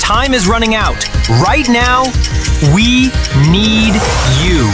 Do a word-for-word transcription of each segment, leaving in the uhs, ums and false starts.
time is running out. Right now, we need you.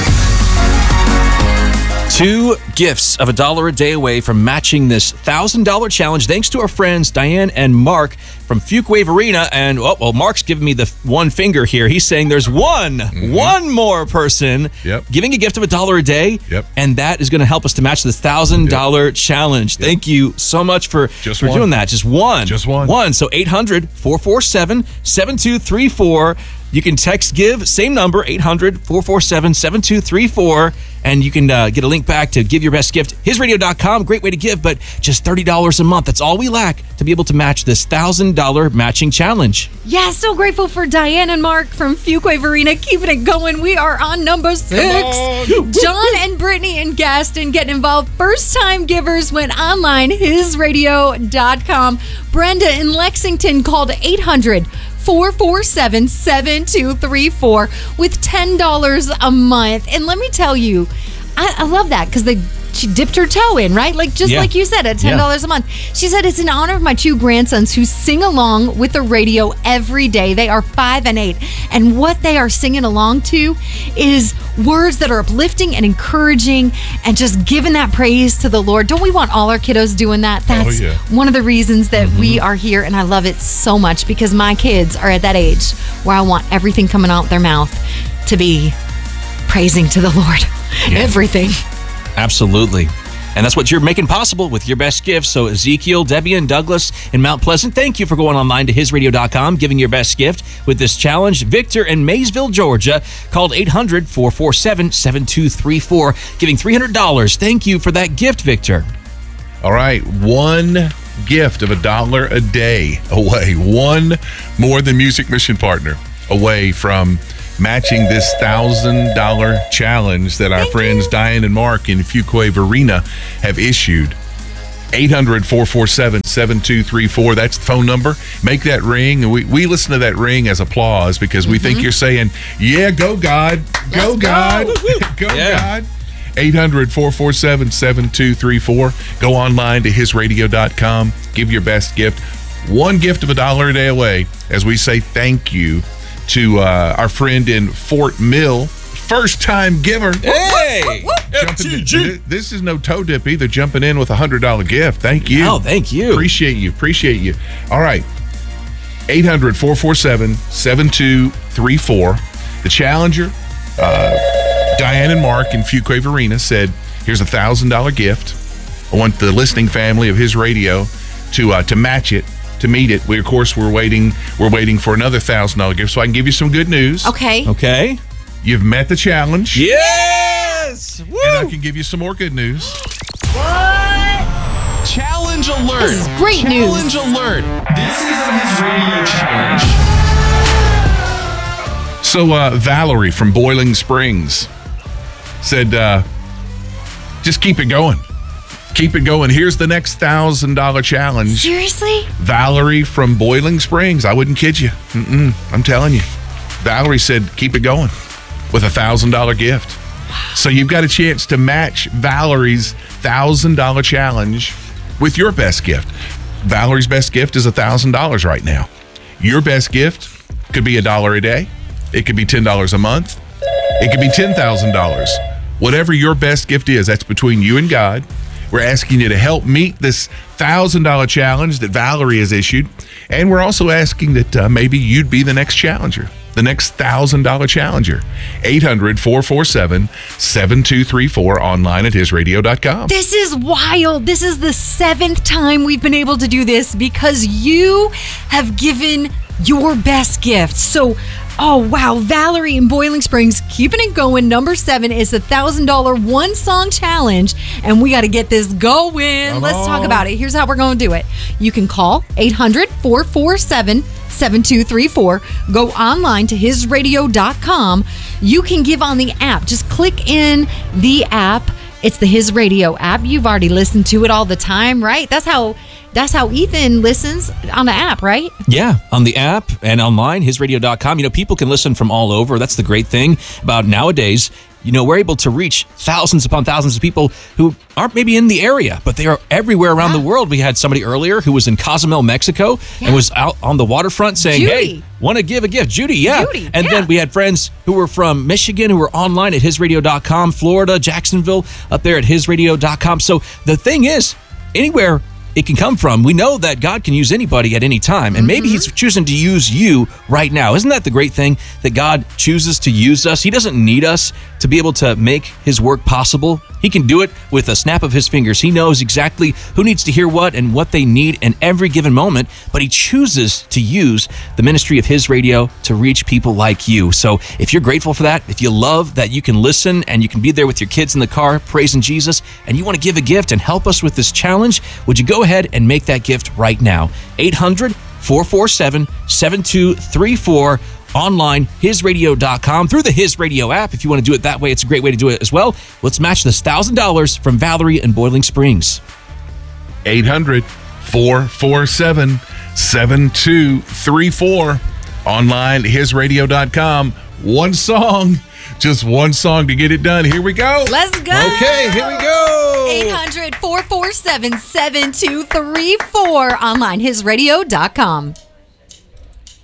Two gifts of a dollar a day away from matching this one thousand dollar challenge, thanks to our friends Diane and Mark from Fuquay Arena. And, oh, well, Mark's giving me the one finger here. He's saying there's one, mm-hmm. one more person yep. giving a gift of a dollar a day. Yep. And that is going to help us to match this one thousand dollar yep. challenge. Yep. Thank you so much for, for doing that. Just one. Just one. One. So eight hundred, four four seven, seven two three four. You can text GIVE, same number, eight hundred, four four seven, seven two three four, and you can uh, get a link back to Give Your Best Gift. his radio dot com, great way to give, but just thirty dollars a month. That's all we lack to be able to match this one thousand dollar matching challenge. Yeah, so grateful for Diane and Mark from Fuquay Arena, keeping it going. We are on number six. John and Brittany in Gaston getting involved. First-time givers went online, his radio dot com. Brenda in Lexington called eight hundred, four four seven, seven two three four with ten dollars a month. And let me tell you, I, I love that because they she dipped her toe in, right? Like just yeah. like you said, at ten dollars yeah. a month. She said, it's in honor of my two grandsons who sing along with the radio every day. They are five and eight. And what they are singing along to is words that are uplifting and encouraging and just giving that praise to the Lord. Don't we want all our kiddos doing that? That's oh, yeah. one of the reasons that mm-hmm. we are here. And I love it so much because my kids are at that age where I want everything coming out their mouth to be praising to the Lord. Yeah. Everything. Absolutely. And that's what you're making possible with your best gifts. So Ezekiel, Debbie, and Douglas in Mount Pleasant, thank you for going online to his radio dot com, giving your best gift with this challenge. Victor in Maysville, Georgia, called eight hundred, four four seven, seven two three four, giving three hundred dollars. Thank you for that gift, Victor. All right, one gift of a dollar a day away. One More Than Music mission partner away from matching this one thousand dollar challenge that our Thank friends you. Diane and Mark in Fuquay Arena have issued. eight hundred, four four seven, seven two three four. That's the phone number. Make that ring. We, we listen to that ring as applause because we mm-hmm. think you're saying, yeah, go God. Go Let's God. Go, go yeah. God. eight hundred, four four seven, seven two three four. Go online to his radio dot com. Give your best gift. One gift of a dollar a day away as we say thank you to uh, our friend in Fort Mill, first-time giver. Hey! Jumping in, this is no toe dip either, jumping in with a one hundred dollar gift. Thank you. Oh, thank you. Appreciate you. Appreciate you. All right. eight hundred, four four seven, seven two three four. The challenger, uh, Diane and Mark in Fuquay Arena, said, here's a one thousand dollar gift. I want the listening family of his radio to uh, to match it. To meet it, we of course we're waiting. We're waiting for another thousand dollar gift, so I can give you some good news. Okay. Okay. You've met the challenge. Yes. Woo! And I can give you some more good news. What? Challenge alert! This is great Challenge news. alert! This is his radio challenge. So uh, Valerie from Boiling Springs said, uh, "Just keep it going. Keep it going. Here's the next thousand dollar challenge." Seriously? Valerie from Boiling Springs. I wouldn't kid you. Mm-mm, I'm telling you. Valerie said, keep it going with a thousand dollar gift. So you've got a chance to match Valerie's thousand dollar challenge with your best gift. Valerie's best gift is a thousand dollars right now. Your best gift could be a dollar a day. It could be ten dollars a month. It could be ten thousand dollars. Whatever your best gift is, that's between you and God. We're asking you to help meet this one thousand dollar challenge that Valerie has issued. And we're also asking that uh, maybe you'd be the next challenger, the next one thousand dollar challenger. eight hundred, four four seven, seven two three four, online at his radio dot com. This is wild. This is the seventh time we've been able to do this because you have given your best gift. So, oh, wow. Valerie in Boiling Springs, keeping it going. Number seven is the one thousand dollar one-song challenge, and we got to get this going. Come Let's on. talk about it. Here's how we're going to do it. You can call eight hundred, four four seven, seven two three four. Go online to his radio dot com. You can give on the app. Just click in the app. It's the His Radio app. You've already listened to it all the time, right? That's how... That's how Ethan listens on the app, right? Yeah, on the app and online, his radio dot com. You know, people can listen from all over. That's the great thing about nowadays. you know, we're able to reach thousands upon thousands of people who aren't maybe in the area, but they are everywhere around the world. We had somebody earlier who was in Cozumel, Mexico, Yeah. and was out on the waterfront saying, Judy. hey, want to give a gift. Judy, yeah. Judy, and yeah. then we had friends who were from Michigan who were online at his radio dot com, Florida, Jacksonville, up there at his radio dot com. So the thing is, anywhere it can come from, we know that God can use anybody at any time, and maybe he's choosing to use you right now. Isn't that the great thing, that God chooses to use us? He doesn't need us to be able to make his work possible. He can do it with a snap of his fingers. He knows exactly who needs to hear what and what they need in every given moment, but he chooses to use the ministry of his radio to reach people like you. So if you're grateful for that, if you love that you can listen and you can be there with your kids in the car praising Jesus, and you want to give a gift and help us with this challenge, would you go ahead and make that gift right now? eight hundred, four four seven, seven two three four. Online, his radio dot com, through the His Radio app. If you want to do it that way, it's a great way to do it as well. Let's match this one thousand dollars from Valerie in Boiling Springs. eight hundred, four four seven, seven two three four. Online, his radio dot com. One song, just one song to get it done. Here we go. Let's go. Okay, here we go. eight hundred, four four seven, seven two three four. Online, his radio dot com.